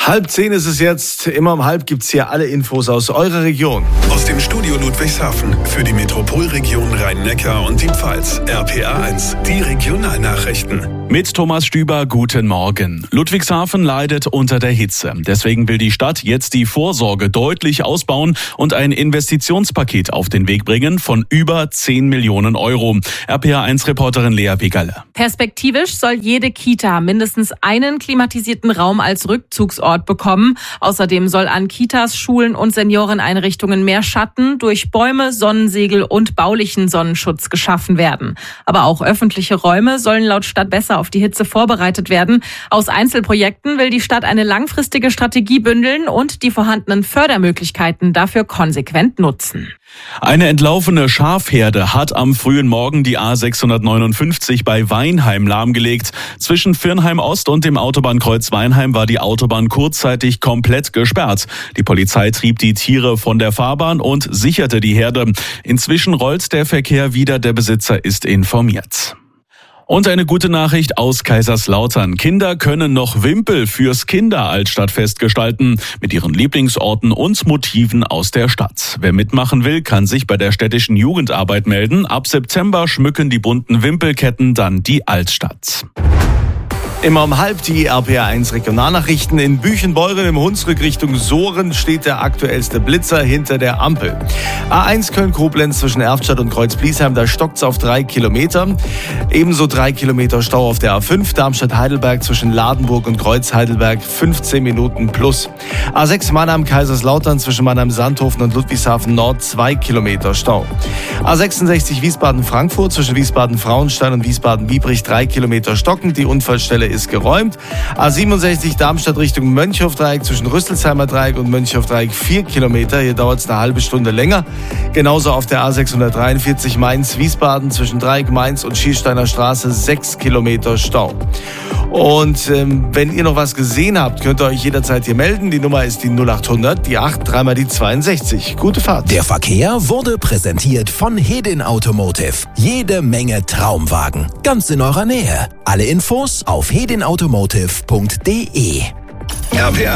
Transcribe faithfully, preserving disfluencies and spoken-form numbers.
Halb zehn ist es jetzt. Immer um halb gibt's hier alle Infos aus eurer Region. Aus dem Studio Ludwigshafen für die Metropolregion Rhein-Neckar und die Pfalz. R P A eins, die Regionalnachrichten. Mit Thomas Stüber, guten Morgen. Ludwigshafen leidet unter der Hitze. Deswegen will die Stadt jetzt die Vorsorge deutlich ausbauen und ein Investitionspaket auf den Weg bringen von über zehn Millionen Euro. R P A eins Reporterin Lea Pegalle. Perspektivisch soll jede Kita mindestens einen klimatisierten Raum als Rückzugsort bekommen. Außerdem soll an Kitas, Schulen und Senioreneinrichtungen mehr Schatten durch Bäume, Sonnensegel und baulichen Sonnenschutz geschaffen werden. Aber auch öffentliche Räume sollen laut Stadt besser auf die Hitze vorbereitet werden. Aus Einzelprojekten will die Stadt eine langfristige Strategie bündeln und die vorhandenen Fördermöglichkeiten dafür konsequent nutzen. Eine entlaufene Schafherde hat am frühen Morgen die A sechshundertneunundfünfzig bei Weinheim lahmgelegt. Zwischen Virnheim Ost und dem Autobahnkreuz Weinheim war die Autobahn kurzzeitig komplett gesperrt. Die Polizei trieb die Tiere von der Fahrbahn und sicherte die Herde. Inzwischen rollt der Verkehr wieder, der Besitzer ist informiert. Und eine gute Nachricht aus Kaiserslautern. Kinder können noch Wimpel fürs Kinderaltstadtfest gestalten, mit ihren Lieblingsorten und Motiven aus der Stadt. Wer mitmachen will, kann sich bei der städtischen Jugendarbeit melden. Ab September schmücken die bunten Wimpelketten dann die Altstadt. Immer um halb die R P A eins Regionalnachrichten. In Büchenbeuren im Hunsrück Richtung Sohren steht der aktuellste Blitzer hinter der Ampel. A eins Köln-Koblenz zwischen Erftstadt und Kreuz-Bliesheim, da stockt's auf drei Kilometer. Ebenso drei Kilometer Stau auf der A fünf, Darmstadt-Heidelberg zwischen Ladenburg und Kreuz-Heidelberg, fünfzehn Minuten plus. A sechs Mannheim-Kaiserslautern zwischen Mannheim-Sandhofen und Ludwigshafen Nord, zwei Kilometer Stau. A sechsundsechzig Wiesbaden-Frankfurt zwischen Wiesbaden-Frauenstein und Wiesbaden-Biebrich, drei Kilometer stockend. Die Unfallstelle ist geräumt. A siebenundsechzig Darmstadt Richtung Mönchhofdreieck zwischen Rüsselsheimer Dreieck und Mönchhofdreieck, vier Kilometer. Hier dauert es eine halbe Stunde länger. Genauso auf der A sechshundertdreiundvierzig Mainz-Wiesbaden zwischen Dreieck Mainz und Schiersteiner Straße, sechs Kilometer Stau. Und ähm, wenn ihr noch was gesehen habt, könnt ihr euch jederzeit hier melden. Die Nummer ist die null acht hundert, die acht, dreimal die zweiundsechzig. Gute Fahrt. Der Verkehr wurde präsentiert von Hedin Automotive. Jede Menge Traumwagen. Ganz in eurer Nähe. Alle Infos auf hedin automotive punkt de. R P A